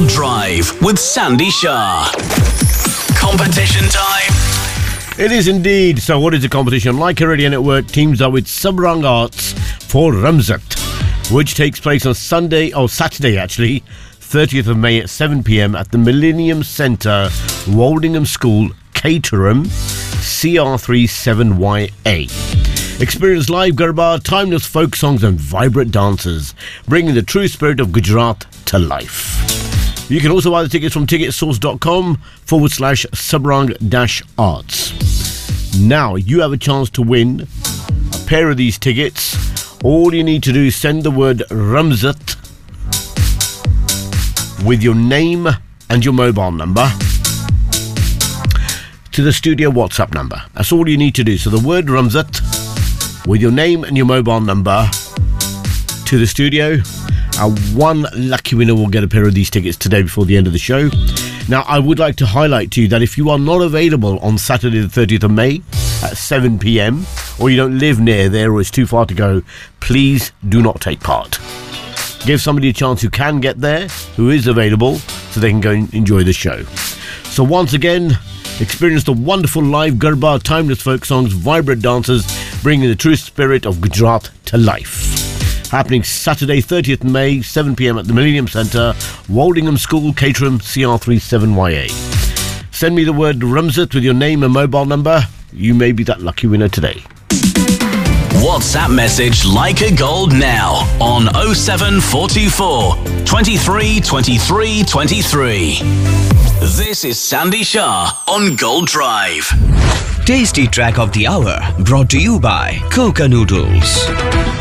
Gold Drive with Sandy Shah. Competition time. It is indeed. So what is the competition? Leica Radio Network teams up with Sabrang Arts for Ramzat, which takes place on Saturday, 30th of May at 7 p.m. at the Millennium Centre, Woldingham School, Caterham, CR37YA. Experience live Garba, timeless folk songs and vibrant dances, bringing the true spirit of Gujarat to life. You can also buy the tickets from ticketsource.com/Sabrang-Arts. Now, you have a chance to win a pair of these tickets. All you need to do is send the word Ramzat with your name and your mobile number to the studio WhatsApp number. That's all you need to do. So the word Ramzat with your name and your mobile number to the studio. One lucky winner will get a pair of these tickets today before the end of the show. Now, I would like to highlight to you that if you are not available on Saturday the 30th of May at 7 p.m, or you don't live near there or it's too far to go, please do not take part. Give somebody a chance who can get there, who is available, so they can go and enjoy the show. So once again, experience the wonderful live Garba, timeless folk songs, vibrant dancers, bringing the true spirit of Gujarat to life. Happening Saturday, 30th May, 7 p.m. at the Millennium Centre, Woldingham School, Caterham, CR37YA. Send me the word Ramzat with your name and mobile number. You may be that lucky winner today. WhatsApp message Leica Gold now on 07424 23 23 23. This is Sandy Shah on Gold Drive. Tasty track of the hour brought to you by Coca Noodles.